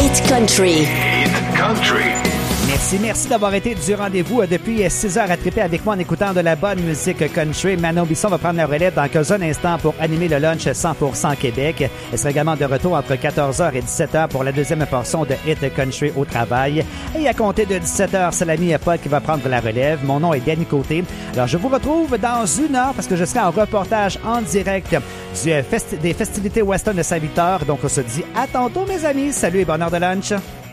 Hit Country. Hit Country. Merci d'avoir été du rendez-vous depuis 6 heures à triper avec moi en écoutant de la bonne musique country. Manon Bisson va prendre la relève dans quelques instants pour animer le lunch 100% Québec. Elle sera également de retour entre 14h et 17h pour la deuxième portion de Hit Country au travail. Et à compter de 17h, c'est l'ami Paul qui va prendre la relève. Mon nom est Danny Côté. Alors, je vous retrouve dans une heure parce que je serai en reportage en direct des festivités Western de Saint-Victor. Donc, on se dit à tantôt, mes amis. Salut et bonne heure de lunch.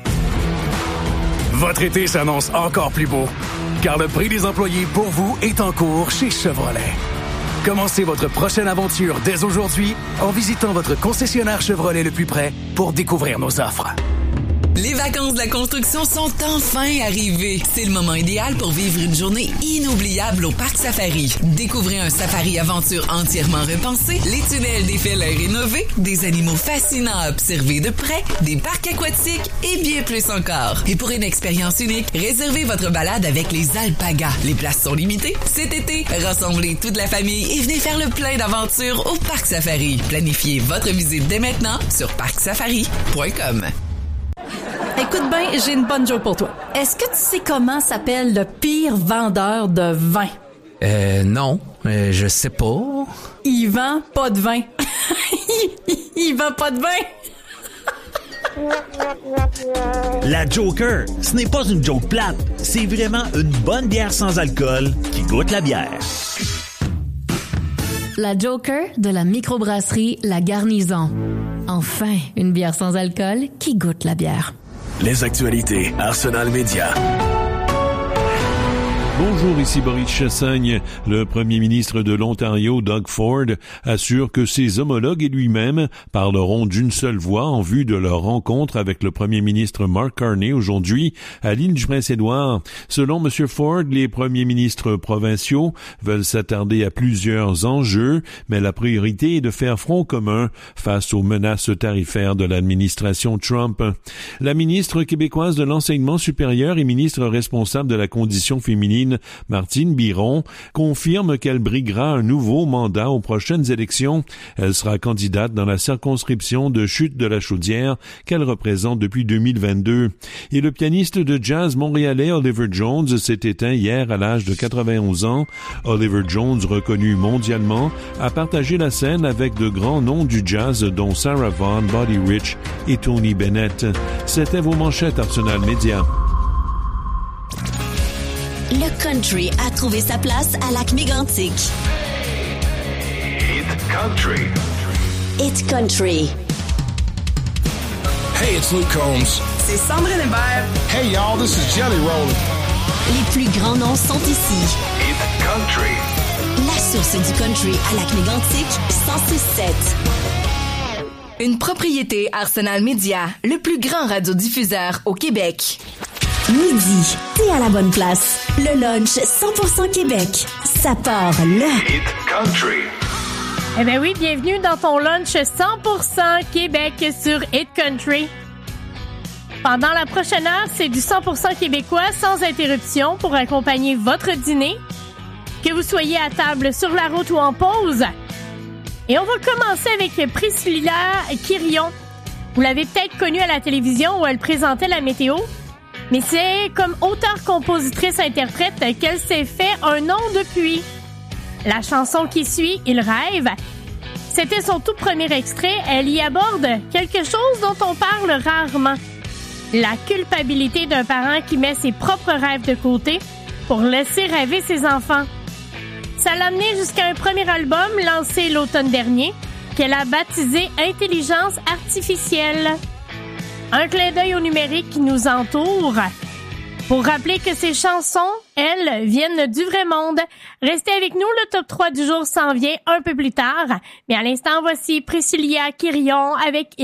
Votre été s'annonce encore plus beau, car le prix des employés pour vous est en cours chez Chevrolet. Commencez votre prochaine aventure dès aujourd'hui en visitant votre concessionnaire Chevrolet le plus près pour découvrir nos offres. Les vacances de la construction sont enfin arrivées. C'est le moment idéal pour vivre une journée inoubliable au Parc Safari. Découvrez un safari aventure entièrement repensé, les tunnels des félins rénovés, des animaux fascinants à observer de près, des parcs aquatiques et bien plus encore. Et pour une expérience unique, réservez votre balade avec les alpagas. Les places sont limitées. Cet été, rassemblez toute la famille et venez faire le plein d'aventures au Parc Safari. Planifiez votre visite dès maintenant sur parcsafari.com. Écoute bien, j'ai une bonne joke pour toi. Est-ce que tu sais comment s'appelle le pire vendeur de vin? Non, je sais pas. Il vend pas de vin. Il vend pas de vin. La Joker, ce n'est pas une joke plate. C'est vraiment une bonne bière sans alcool qui goûte la bière. La Joker de la microbrasserie La Garnison. Enfin, une bière sans alcool qui goûte la bière. Les actualités Arsenal Média. Bonjour, ici Boris Chassagne. Le premier ministre de l'Ontario, Doug Ford, assure que ses homologues et lui-même parleront d'une seule voix en vue de leur rencontre avec le premier ministre Mark Carney aujourd'hui à l'île du Prince-Édouard. Selon M. Ford, les premiers ministres provinciaux veulent s'attarder à plusieurs enjeux, mais la priorité est de faire front commun face aux menaces tarifaires de l'administration Trump. La ministre québécoise de l'Enseignement supérieur et ministre responsable de la condition féminine, Martine Biron, confirme qu'elle briguera un nouveau mandat aux prochaines élections. Elle sera candidate dans la circonscription de Chute de la Chaudière qu'elle représente depuis 2022. Et le pianiste de jazz montréalais Oliver Jones s'est éteint hier à l'âge de 91 ans. Oliver Jones, reconnu mondialement, a partagé la scène avec de grands noms du jazz dont Sarah Vaughan, Buddy Rich et Tony Bennett. C'était vos manchettes Arsenal Média. Le country a trouvé sa place à Lac-Mégantic. Hit Country. Hit Country. Hey, it's Luke Combs. C'est Sandrine Hébert. Hey, y'all, this is Jelly Roll. Les plus grands noms sont ici. Hit Country. La source du country à Lac-Mégantic, 106.7. Une propriété Arsenal Média, le plus grand radiodiffuseur au Québec. Midi, t'es à la bonne place. Le lunch 100% Québec. Ça part là. Hit Country. Eh bien oui, bienvenue dans ton lunch 100% Québec sur Hit Country. Pendant la prochaine heure, c'est du 100% québécois sans interruption pour accompagner votre dîner. Que vous soyez à table, sur la route ou en pause. Et on va commencer avec Priscilla Quirion. Vous l'avez peut-être connue à la télévision où elle présentait la météo. Mais c'est comme auteure-compositrice-interprète qu'elle s'est fait un nom depuis. La chanson qui suit, Il rêve, c'était son tout premier extrait. Elle y aborde quelque chose dont on parle rarement. La culpabilité d'un parent qui met ses propres rêves de côté pour laisser rêver ses enfants. Ça l'a amené jusqu'à un premier album lancé l'automne dernier qu'elle a baptisé Intelligence artificielle. Un clin d'œil au numérique qui nous entoure. Pour rappeler que ces chansons, elles, viennent du vrai monde. Restez avec nous, le top 3 du jour s'en vient un peu plus tard. Mais à l'instant, voici Priscilla Quirion avec